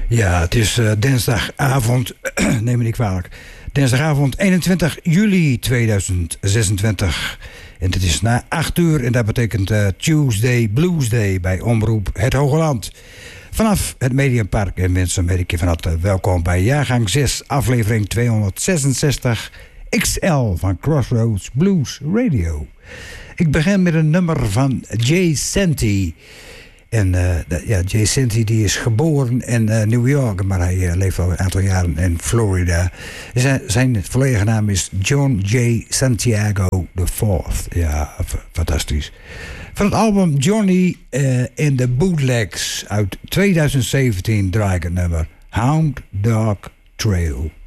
Ja, het is dinsdagavond, neem me niet kwalijk. Dinsdagavond 21 juli 2026. En het is na 8 uur en dat betekent Tuesday Blues Day bij Omroep Het Hogeland. Vanaf het Mediumpark en mensen ben ik je van harte welkom bij jaargang 6, aflevering 266 XL van Crossroads Blues Radio. Ik begin met een nummer van Jay Santee. En Jay Santee die is geboren in New York, maar hij leeft al een aantal jaren in Florida. Zijn volledige naam is John J. Santiago IV. Ja, fantastisch. Van het album Johnny in the Bootlegs uit 2017 draai ik het nummer Hound Dog Trail.